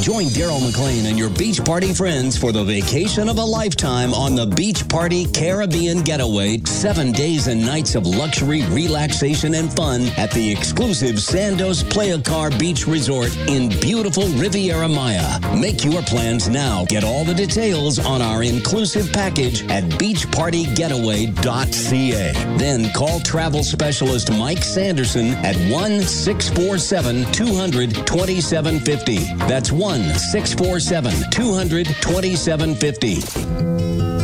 Join Daryl McLean and your beach party friends for the vacation of a lifetime on the Beach Party Caribbean Getaway. 7 days and nights of luxury, relaxation, and fun at the exclusive Sandos Playa Car Beach Resort in beautiful Riviera Maya. Make your plans now. Get all the details on our inclusive package at beachpartygetaway.ca. Then call travel specialist Mike Sanderson at 1-647-200-2750. That's 1-647-200-2750.